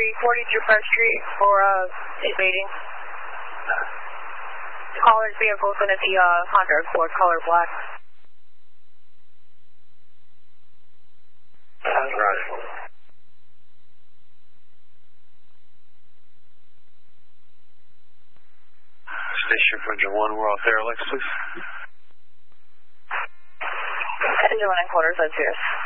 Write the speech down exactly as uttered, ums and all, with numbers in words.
forty-two Park Street for uh, evading. Caller's vehicle is going to be uh, Honda Accord, color black. Sounds right. Station Engine one, we're off there, Alexa, please. Engine one and quarters, that's yours.